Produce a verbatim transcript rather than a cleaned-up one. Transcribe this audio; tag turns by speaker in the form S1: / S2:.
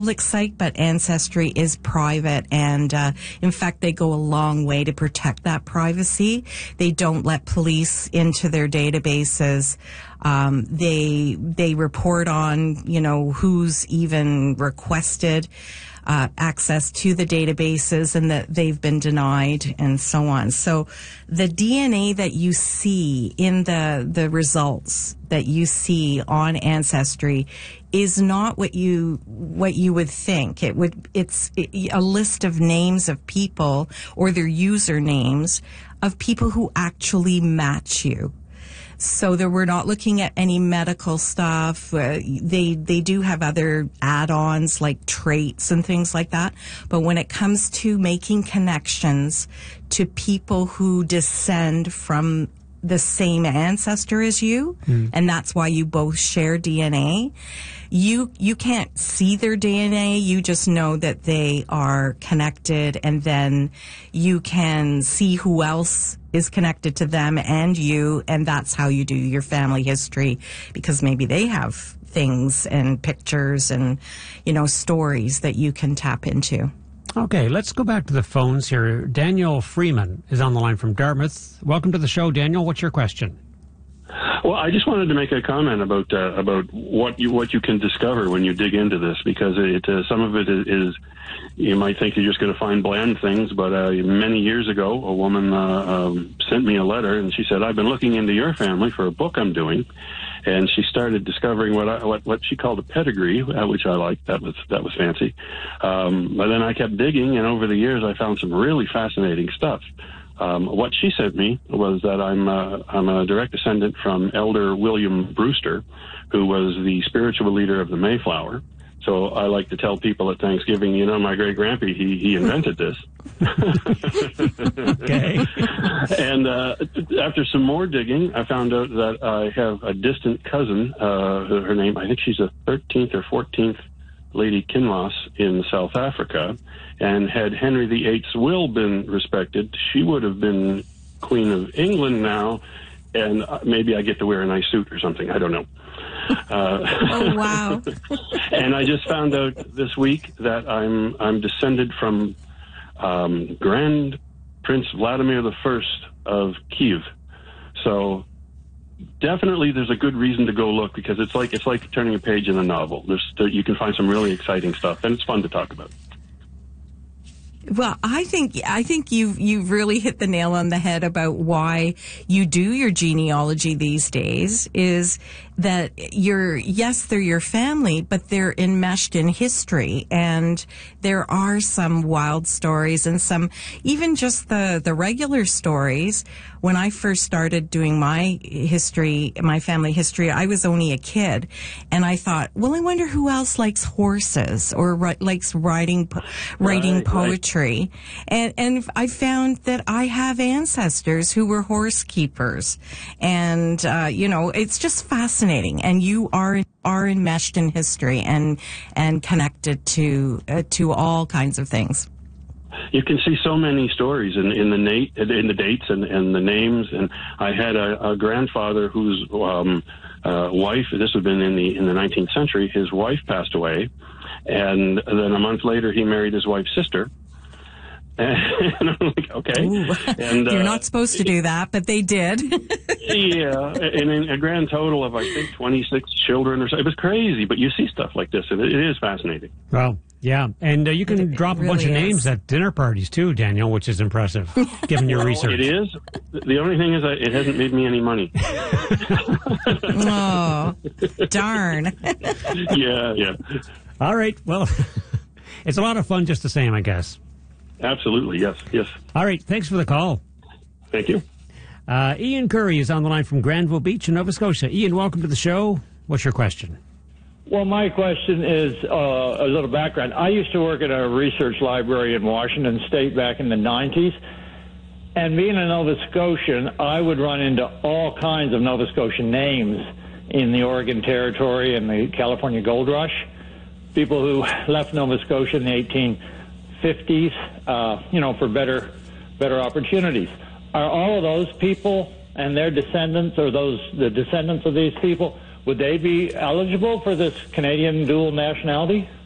S1: public site, but Ancestry is private, and uh, in fact, they go a long way to protect that privacy. They don't let police into their databases. Um, they they report on, you know, who's even requested uh, access to the databases and that they've been denied, and so on. So the D N A that you see in the the results that you see on Ancestry is not what you what you would think. It would it's a list of names of people or their usernames of people who actually match you. So that we're not looking at any medical stuff. Uh, they they do have other add-ons like traits and things like that. But when it comes to making connections to people who descend from the same ancestor as you, mm. and that's why you both share D N A. You you can't see their D N A, you just know that they are connected, and then you can see who else is connected to them and you, and that's how you do your family history, because maybe they have things and pictures and, you know, stories that you can tap into.
S2: Okay, let's go back to the phones here. Daniel Freeman is on the line from Dartmouth. Welcome to the show, Daniel. What's your question?
S3: Well, I just wanted to make a comment about uh, about what you what you can discover when you dig into this, because it uh, some of it is, is you might think you're just going to find bland things, but uh, many years ago, a woman uh, um, sent me a letter, and she said, "I've been looking into your family for a book I'm doing." And she started discovering what I, what what she called a pedigree, uh, which I liked. That was that was fancy. Um, but then I kept digging, and over the years, I found some really fascinating stuff. Um, what she sent me was that I'm uh, I'm a direct descendant from Elder William Brewster, who was the spiritual leader of the Mayflower. So I like to tell people at Thanksgiving, you know, my great-grandpa, he, he invented this.
S2: Okay.
S3: And uh, after some more digging, I found out that I have a distant cousin, uh, her name, I think she's a thirteenth or fourteenth Lady Kinloss in South Africa. And had Henry the Eighth's will been respected, she would have been Queen of England now, and maybe I get to wear a nice suit or something. I don't know. Uh,
S1: oh, wow.
S3: And I just found out this week that I'm I'm descended from um, Grand Prince Vladimir the First of Kiev. So definitely there's a good reason to go look, because it's like it's like turning a page in a novel. There's there, you can find some really exciting stuff, and it's fun to talk about.
S1: Well, I think I think you've you've really hit the nail on the head about why you do your genealogy these days. Is that you're yes, they're your family, but they're enmeshed in history, and there are some wild stories and some even just the the regular stories. When I first started doing my history, my family history, I was only a kid, and I thought, well, I wonder who else likes horses or ri- likes writing writing
S3: right,
S1: poetry. Right. And and I found that I have ancestors who were horse keepers, and uh, you know, it's just fascinating. And you are are enmeshed in history and and connected to uh, to all kinds of things.
S3: You can see so many stories in, in the nate, in the dates and, and the names. And I had a, a grandfather whose um, uh, wife, this had been in the in the nineteenth century, his wife passed away, and then a month later he married his wife's sister. And I'm like, okay.
S1: Ooh.
S3: And, uh,
S1: you're not supposed to do that, but they did.
S3: Yeah, and in a grand total of, I think, twenty-six children or so. It was crazy, but you see stuff like this, and it, it is fascinating.
S2: Well, yeah, and uh, you can
S1: it,
S2: drop
S1: it
S2: a bunch
S1: really
S2: of names
S1: is.
S2: at dinner parties, too, Daniel, which is impressive, given your
S3: well,
S2: research.
S3: It is. The only thing is that it hasn't made me any money.
S1: Oh, darn.
S3: Yeah, yeah.
S2: All right, well, it's a lot of fun just the same, I guess.
S3: Absolutely, yes, yes.
S2: All right, thanks for the call.
S3: Thank you.
S2: Uh, Ian Curry is on the line from Granville Beach in Nova Scotia. Ian, welcome to the show. What's your question?
S4: Well, my question is uh, a little background. I used to work at a research library in Washington State back in the nineties, and being a Nova Scotian, I would run into all kinds of Nova Scotian names in the Oregon Territory and the California Gold Rush. People who left Nova Scotia in the eighteen fifties, uh, you know, for better, better opportunities. Are all of those people and their descendants, or those the descendants of these people, would they be eligible for this Canadian dual nationality?